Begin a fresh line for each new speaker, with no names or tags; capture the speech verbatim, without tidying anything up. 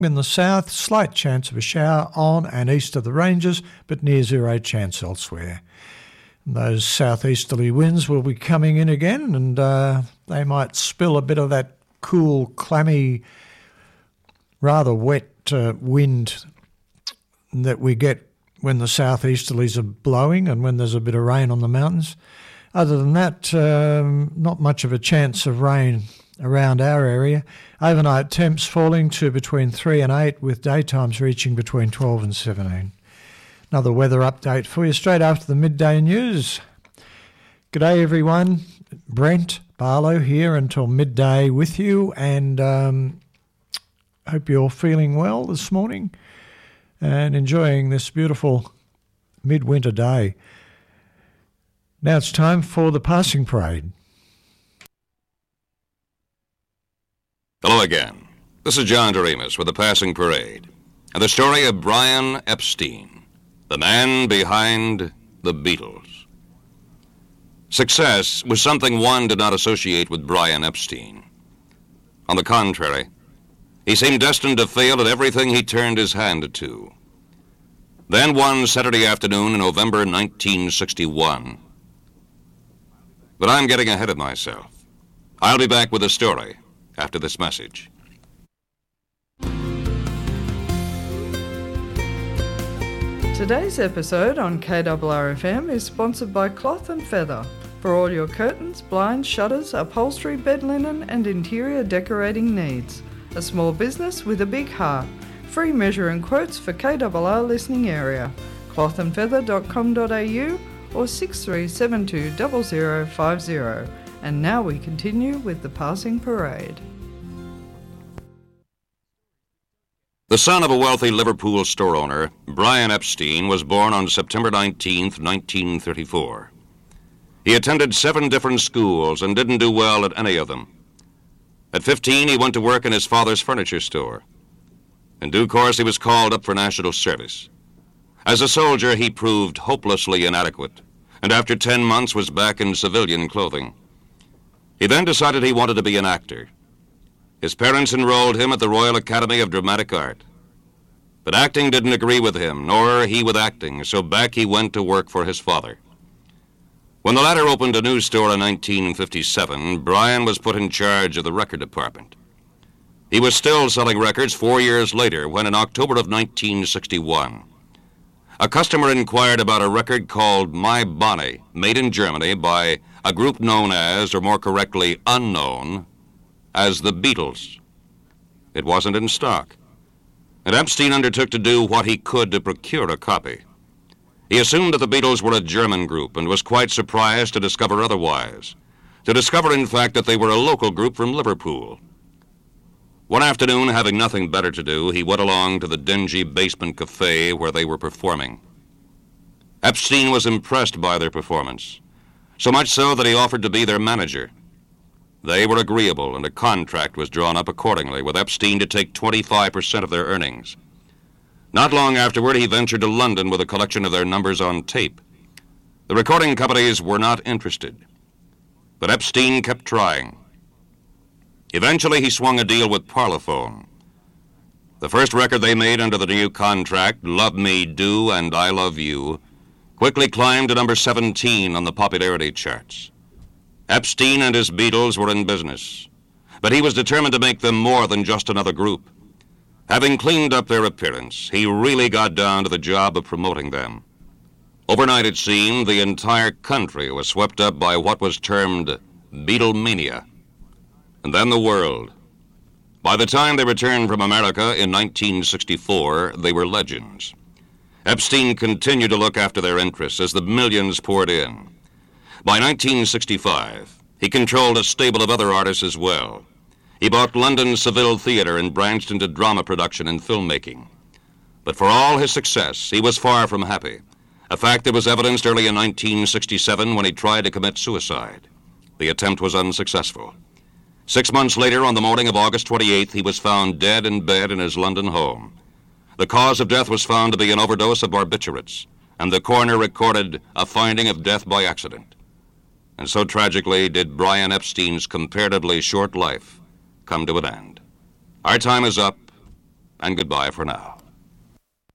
In the south, slight chance of a shower on and east of the ranges, but near zero chance elsewhere. And those southeasterly winds will be coming in again, and uh, they might spill a bit of that cool, clammy, rather wet uh, wind that we get when the southeasterlies are blowing and when there's a bit of rain on the mountains. Other than that, um, not much of a chance of rain around our area. Overnight temps falling to between three and eight, with daytimes reaching between twelve and seventeen. Another weather update for you straight after the midday news. G'day everyone, Brent Barlow here until midday with you, and um, hope you're feeling well this morning and enjoying this beautiful midwinter day. Now it's time for the passing parade.
Hello again. This is John Doremus with the Passing Parade and the story of Brian Epstein, the man behind the Beatles. Success was something one did not associate with Brian Epstein. On the contrary, he seemed destined to fail at everything he turned his hand to. Then one Saturday afternoon in November nineteen sixty-one. But I'm getting ahead of myself. I'll be back with the story after this message.
Today's episode on K R R F M is sponsored by Cloth and Feather for all your curtains, blinds, shutters, upholstery, bed linen and interior decorating needs. A small business with a big heart. Free measuring quotes for K R R listening area. cloth and feather dot com dot a u or six three seven two zero zero five zero. And now we continue with the Passing Parade.
The son of a wealthy Liverpool store owner, Brian Epstein was born on September nineteenth, nineteen thirty-four. He attended seven different schools and didn't do well at any of them. At fifteen, he went to work in his father's furniture store. In due course, he was called up for national service. As a soldier, he proved hopelessly inadequate, and after ten months was back in civilian clothing. He then decided he wanted to be an actor. His parents enrolled him at the Royal Academy of Dramatic Art. But acting didn't agree with him, nor he with acting, so back he went to work for his father. When the latter opened a news store in nineteen fifty-seven, Brian was put in charge of the record department. He was still selling records four years later when, in October of nineteen sixty-one, a customer inquired about a record called My Bonnie, made in Germany by a group known as, or more correctly, unknown, as the Beatles. It wasn't in stock, and Epstein undertook to do what he could to procure a copy. He assumed that the Beatles were a German group and was quite surprised to discover otherwise, to discover, in fact, that they were a local group from Liverpool. One afternoon, having nothing better to do, he went along to the dingy basement cafe where they were performing. Epstein was impressed by their performance, so much so that he offered to be their manager. They were agreeable, and a contract was drawn up accordingly, with Epstein to take twenty-five percent of their earnings. Not long afterward, he ventured to London with a collection of their numbers on tape. The recording companies were not interested, but Epstein kept trying. Eventually, he swung a deal with Parlophone. The first record they made under the new contract, Love Me Do and I Love You, quickly climbed to number seventeen on the popularity charts. Epstein and his Beatles were in business, but he was determined to make them more than just another group. Having cleaned up their appearance, he really got down to the job of promoting them. Overnight, it seemed, the entire country was swept up by what was termed Beatlemania. And then the world. By the time they returned from America in nineteen sixty-four, they were legends. Epstein continued to look after their interests as the millions poured in. By nineteen sixty-five, he controlled a stable of other artists as well. He bought London Seville Theatre and branched into drama production and filmmaking. But for all his success, he was far from happy, a fact that was evidenced early in nineteen sixty-seven when he tried to commit suicide. The attempt was unsuccessful. Six months later, on the morning of August twenty-eighth, he was found dead in bed in his London home. The cause of death was found to be an overdose of barbiturates, and the coroner recorded a finding of death by accident. And so tragically did Brian Epstein's comparatively short life come to an end. Our time is up, and goodbye for now.